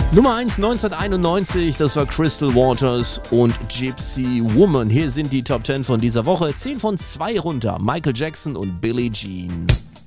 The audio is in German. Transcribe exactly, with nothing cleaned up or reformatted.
Nummer eins neunzehnhunderteinundneunzig, das war Crystal Waters und Gypsy Woman. Hier sind die Top zehn von dieser Woche. zehn von zwei runter. Michael Jackson und Billie Jean.